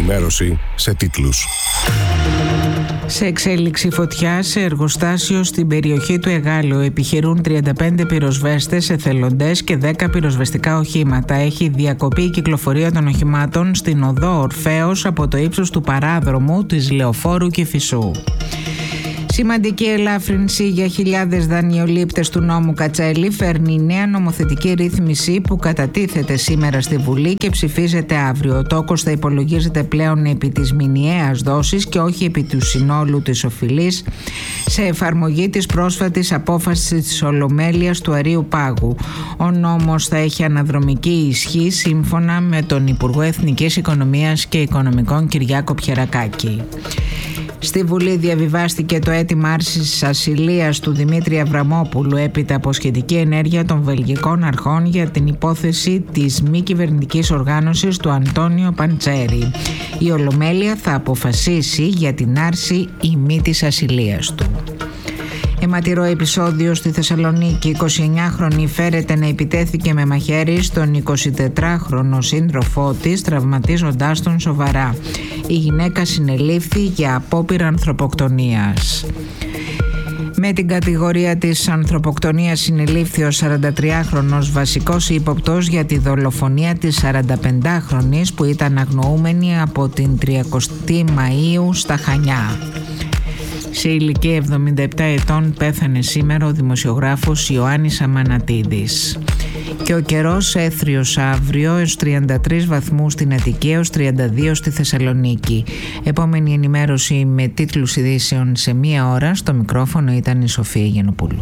ενημέρωση σε τίτλους. Σε εξέλιξη φωτιά σε εργοστάσιο στην περιοχή του Εγάλεου επιχειρούν 35 πυροσβέστες, εθελοντές και 10 πυροσβεστικά οχήματα. Έχει διακοπεί η κυκλοφορία των οχημάτων στην οδό Ορφέως από το ύψος του παράδρομου της Λεωφόρου Κηφισού. Σημαντική ελάφρυνση για χιλιάδες δανειολήπτες του νόμου Κατσέλη φέρνει νέα νομοθετική ρύθμιση που κατατίθεται σήμερα στη Βουλή και ψηφίζεται αύριο. Ο τόκος θα υπολογίζεται πλέον επί της μηνιαίας δόσης και όχι επί του συνόλου της οφειλής, σε εφαρμογή της πρόσφατης απόφασης της Ολομέλειας του Αρείου Πάγου. Ο νόμος θα έχει αναδρομική ισχύ σύμφωνα με τον Υπουργό Εθνικής Οικονομίας και Οικονομικών Κυριάκο Πιερακάκη. Στη Βουλή διαβιβάστηκε το αίτημα άρσης ασυλίας του Δημήτρη Αβραμόπουλου έπειτα από σχετική ενέργεια των βελγικών αρχών για την υπόθεση της μη κυβερνητικής οργάνωσης του Αντώνιο Παντσέρη. Η Ολομέλεια θα αποφασίσει για την άρση ή μη της ασυλίας του. Αιματηρό επεισόδιο στη Θεσσαλονίκη. 29χρονη φέρεται να επιτέθηκε με μαχαίρι στον 24χρονο σύντροφό της, τραυματίζοντάς τον σοβαρά. Η γυναίκα συνελήφθη για απόπειρα ανθρωποκτονίας. Με την κατηγορία της ανθρωποκτονίας συνελήφθη ο 43χρονος βασικός ύποπτος για τη δολοφονία της 45χρονης που ήταν αγνοούμενη από την 30η Μαΐου στα Χανιά. Σε ηλικία 77 ετών πέθανε σήμερα ο δημοσιογράφος Ιωάννης Αμανατίδης. Και ο καιρός έθριος αύριο έως 33 βαθμούς στην Αττική, έως 32 στη Θεσσαλονίκη. Επόμενη ενημέρωση με τίτλους ειδήσεων σε μία ώρα. Στο μικρόφωνο ήταν η Σοφία Γενοπούλου.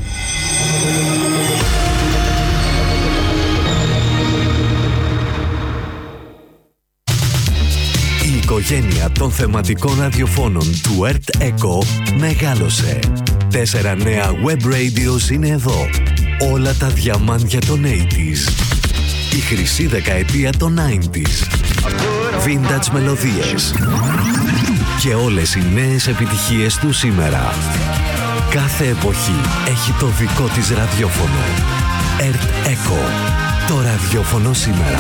Η οικογένεια των θεματικών ραδιοφώνων του Earth Echo μεγάλωσε. 4 νέα web radios είναι εδώ. Όλα τα διαμάντια των 80s. Η χρυσή δεκαετία των 90s. Vintage μελωδίες. Και όλες οι νέες επιτυχίες του σήμερα. Κάθε εποχή έχει το δικό της ραδιόφωνο. Earth Echo. Το ραδιόφωνο σήμερα.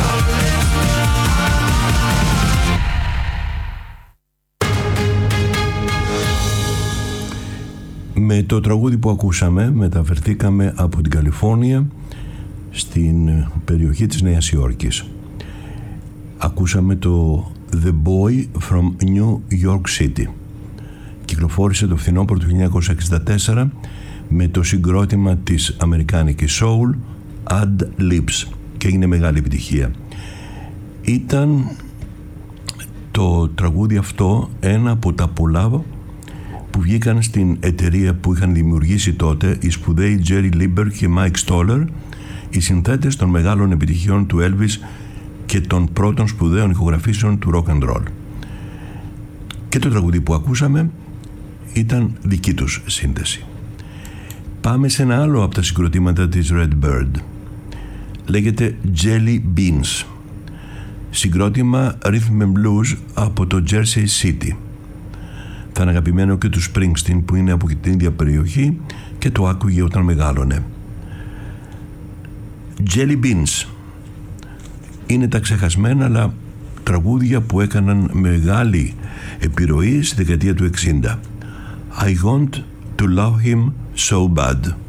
Με το τραγούδι που ακούσαμε μεταφερθήκαμε από την Καλιφόρνια στην περιοχή της Νέας Υόρκης. Ακούσαμε το The Boy from New York City. Κυκλοφόρησε το φθινόπωρο του 1964 με το συγκρότημα της αμερικάνικης soul Ad Libs και έγινε μεγάλη επιτυχία. Ήταν το τραγούδι αυτό ένα από τα πολλά που βγήκαν στην εταιρεία που είχαν δημιουργήσει τότε οι σπουδαίοι Jerry Lieber και Mike Stoller, οι συνθέτες των μεγάλων επιτυχιών του Elvis και των πρώτων σπουδαίων ηχογραφήσεων του rock and roll. Και το τραγουδί που ακούσαμε ήταν δική τους σύνθεση. Πάμε σε ένα άλλο από τα συγκροτήματα της Red Bird. Λέγεται Jelly Beans. Συγκρότημα Rhythm and Blues από το Jersey City. Θα είναι αγαπημένο και του Springsteen που είναι από την ίδια περιοχή και το άκουγε όταν μεγάλωνε. Jelly Beans είναι τα ξεχασμένα αλλά τραγούδια που έκαναν μεγάλη επιρροή στη δεκαετία του 60. I want to love him so bad.